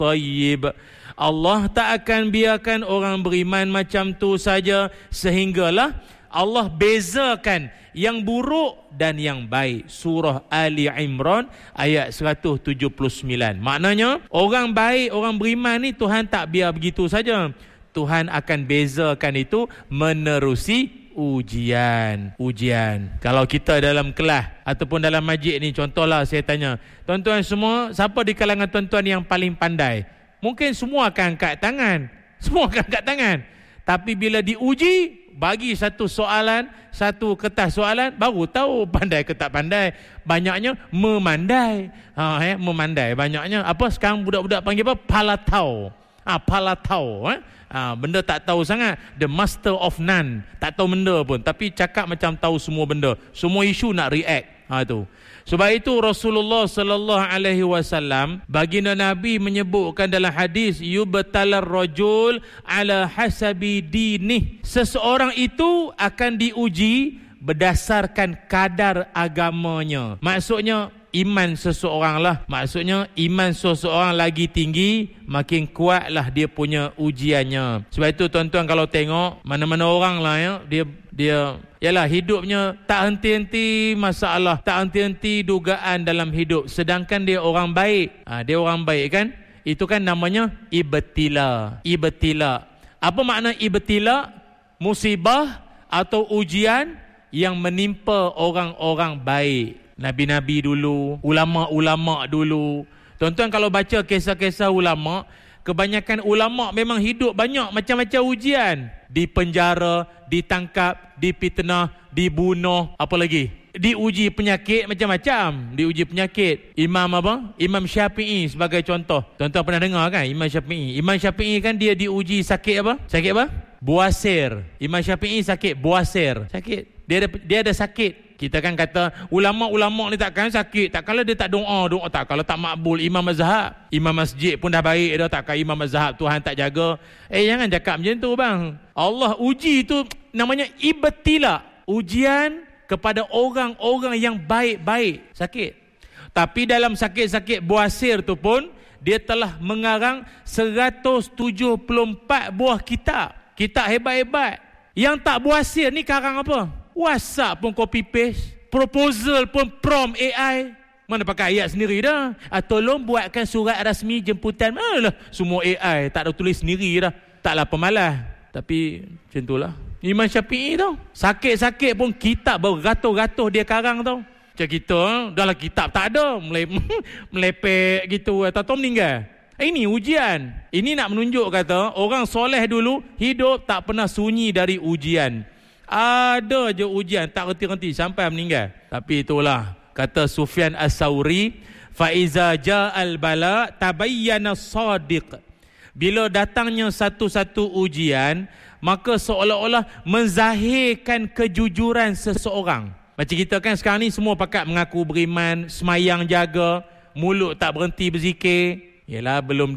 tayyib. Allah tak akan biarkan orang beriman macam tu saja, sehinggalah Allah bezakan yang buruk dan yang baik. Surah Ali Imran ayat 179. Maknanya orang baik, orang beriman ni Tuhan tak biar begitu saja. Tuhan akan bezakan itu menerusi ujian. Kalau kita dalam kelas ataupun dalam majlis ni, contohlah saya tanya, tuan-tuan semua, siapa di kalangan tuan-tuan yang paling pandai? Mungkin semua akan angkat tangan. Tapi bila diuji, bagi satu soalan, satu kertas soalan, baru tahu pandai ke tak pandai. Banyaknya memandai. Memandai. Banyaknya apa sekarang budak-budak panggil apa? Palatau. Benda tak tahu sangat. The master of none. Tak tahu benda pun, tapi cakap macam tahu semua benda. Semua isu nak react. Tu. Sebab itu Rasulullah sallallahu alaihi wasallam, baginda Nabi menyebutkan dalam hadis, yubtalar rajul ala hasabi dinih. Seseorang itu akan diuji berdasarkan kadar agamanya. Maksudnya iman seseorang lah. Maksudnya iman seseorang lagi tinggi, makin kuatlah dia punya ujiannya. Sebab itu tuan-tuan kalau tengok mana-mana orang lah ya, dia yalah hidupnya tak henti-henti masalah, tak henti-henti dugaan dalam hidup, sedangkan dia orang baik. Dia orang baik kan? Itu kan namanya ibtila. Apa makna ibtila? Musibah atau ujian yang menimpa orang-orang baik. Nabi-nabi dulu, ulama-ulama dulu. Tuan-tuan kalau baca kisah-kisah ulama, kebanyakan ulama memang hidup banyak macam-macam ujian. Dipenjara, ditangkap, dipitnah, dibunuh, apa lagi? Diuji penyakit macam-macam. Diuji penyakit. Imam Syafi'i sebagai contoh. Tuan-tuan pernah dengar kan Imam Syafi'i? Imam Syafi'i kan dia diuji sakit apa? Sakit apa? Buasir. Imam Syafi'i sakit buasir. Sakit. Dia ada sakit. Kita kan kata ulama-ulama ni takkan sakit, takkanlah dia tak doa, tak kalau tak makbul. Imam mazhab, imam masjid pun dah baik dah, takkan imam mazhab Tuhan tak jaga. Jangan cakap macam tu bang. Allah uji tu namanya ibtila, ujian kepada orang-orang yang baik-baik. Sakit. Tapi dalam sakit-sakit buasir tu pun dia telah mengarang 174 buah kitab hebat-hebat. Yang tak buasir ni karang apa? WhatsApp pun copy paste, proposal pun prompt AI. Mana pakai ayat sendiri dah. Tolong buatkan surat rasmi jemputan. Alah, semua AI, tak ada tulis sendiri dah. Taklah pemalas. Tapi macam itulah Imam Syafi'i tau. Sakit-sakit pun kitab beratus-ratus dia karang tau. Macam kita dalam kitab tak ada, melepek gitu atau meninggal. Ini ujian. Ini nak menunjuk kata orang soleh dulu hidup tak pernah sunyi dari ujian. Ada je ujian, tak henti-henti sampai meninggal. Tapi itulah kata Sufyan As-Sauri, fa iza ja'al bala tabayyana sadiq. Bila datangnya satu-satu ujian, maka seolah-olah menzahirkan kejujuran seseorang. Macam kita kan sekarang ni semua pakat mengaku beriman, semayang jaga, mulut tak berhenti berzikir. Yalah, belum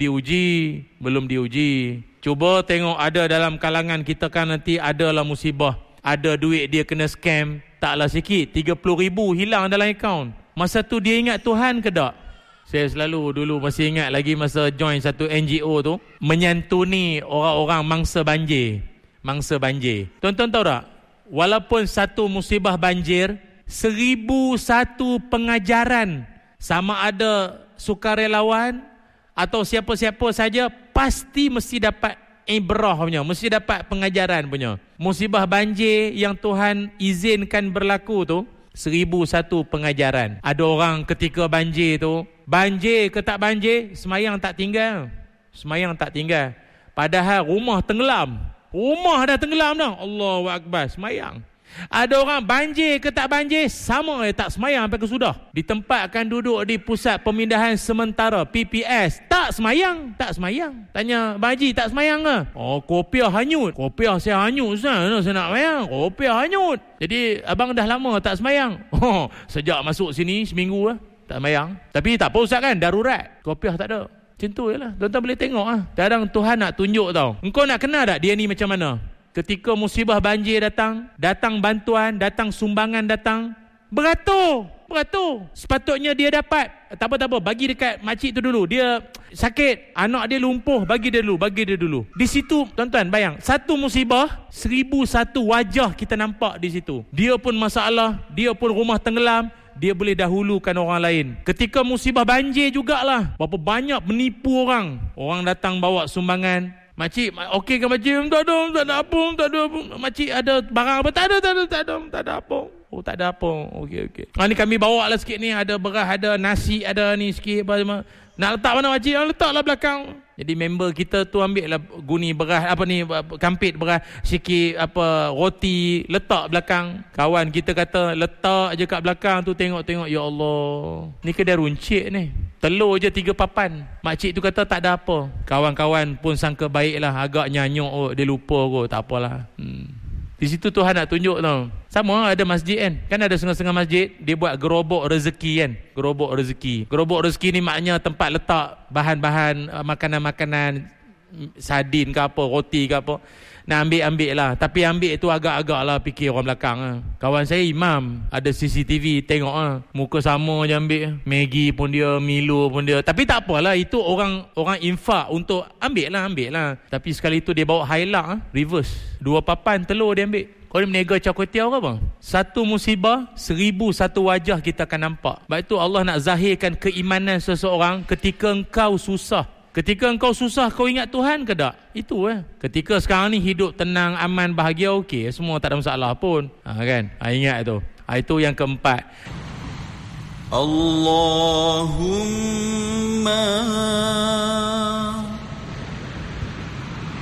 diuji. Cuba tengok ada dalam kalangan kita kan nanti adalah musibah. Ada duit dia kena scam, taklah sikit, 30,000 hilang dalam akaun. Masa tu dia ingat Tuhan ke tak? Saya selalu dulu masih ingat lagi masa join satu NGO tu, menyantuni orang-orang mangsa banjir. Tuan-tuan tahu tak? Walaupun satu musibah banjir, 1,001 pengajaran, sama ada sukarelawan atau siapa-siapa saja, pasti mesti dapat ibrah punya, mesti dapat pengajaran punya. Musibah banjir yang Tuhan izinkan berlaku tu, 1,001 pengajaran. Ada orang ketika banjir tu, banjir ke tak banjir, semayang tak tinggal. Padahal rumah tenggelam. Rumah dah tenggelam dah. Allahu Akbar, semayang. Ada orang banjir ke tak banjir, sama tak semayang sampai kesudah. Ditempatkan duduk di pusat pemindahan sementara PPS, tak semayang. Tanya, Abang Haji tak semayang ke? Kopiah hanyut. Kopiah saya hanyut Ustaz, saya nak semayang. Kopiah hanyut. Jadi abang dah lama tak semayang? Sejak masuk sini seminggu lah tak semayang. Tapi tak apa Ustaz kan, darurat, kopiah tak ada. Macam tu je lah. Tuan-tuan boleh tengok lah. Kadang Tuhan nak tunjuk tau. Engkau nak kenal tak dia ni macam mana? Ketika musibah banjir datang bantuan, datang sumbangan, datang beratur beratur. Sepatutnya dia dapat. Tak apa, bagi dekat makcik tu dulu. Dia sakit, anak dia lumpuh, bagi dia dulu. Di situ, tuan-tuan bayang, satu musibah, 1001 wajah kita nampak di situ. Dia pun masalah, dia pun rumah tenggelam, dia boleh dahulukan orang lain. Ketika musibah banjir jugalah, berapa banyak menipu orang. Orang datang bawa sumbangan. Makcik, okey ke makcik? Tak ada apa. Makcik ada barang apa? Tak ada apa. Oh, tak ada apa. Okey. Ni kami bawa lah sikit ni. Ada beras, ada nasi, ada ni sikit. Nak letak mana makcik? Letaklah belakang. Jadi member kita tu ambil lah guni beras, kampit beras sikit, roti, letak belakang. Kawan kita kata letak je kat belakang tu, tengok, ya Allah, ni kedai runcit ni, telur je 3 papan. Makcik tu kata tak ada apa. Kawan-kawan pun sangka baik lah, agak nyanyuk, dia lupa kot, tak apalah. Di situ Tuhan nak tunjuk tau. Sama ada masjid kan ada setengah-setengah masjid dia buat gerobok rezeki kan. Gerobok rezeki ni maknanya tempat letak bahan-bahan makanan-makanan, sardin ke apa, roti ke apa. Nak ambil lah. Tapi ambil tu agak-agak lah fikir orang belakang lah. Kawan saya imam, ada CCTV, tengok lah. Muka sama je ambil. Maggi pun dia, Milo pun dia. Tapi tak apalah, itu orang infak untuk ambil lah. Tapi sekali tu dia bawa highlight reverse. 2 papan telur dia ambil. Kau ni meniaga Char-Kway-Teow ke apa? Satu musibah, 1001 wajah kita akan nampak. Sebab itu Allah nak zahirkan keimanan seseorang ketika engkau susah. Ketika engkau susah, kau ingat Tuhan ke tak? Itu Ketika sekarang ni hidup tenang, aman, bahagia, okey. Semua tak ada masalah pun. Kan? Ingat tu. Itu yang keempat. Allahumma